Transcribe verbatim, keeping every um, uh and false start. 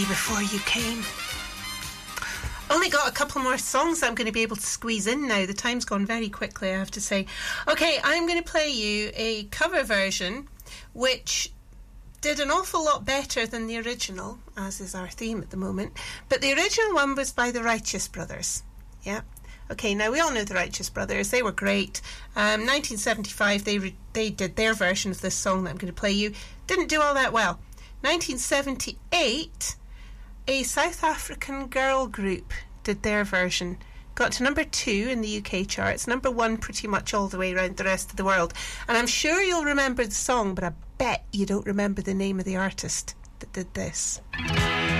Before you came. Only got a couple more songs I'm going to be able to squeeze in now. The time's gone very quickly, I have to say. Okay, I'm going to play you a cover version which did an awful lot better than the original, as is our theme at the moment. But the original one was by the Righteous Brothers. Yeah. Okay, now we all know the Righteous Brothers. They were great. Um, nineteen seventy-five, they re- they did their version of this song that I'm going to play you. Didn't do all that well. nineteen seventy-eight, a South African girl group did their version. Got to number two in the U K charts, number one pretty much all the way around the rest of the world. And I'm sure you'll remember the song, but I bet you don't remember the name of the artist that did this.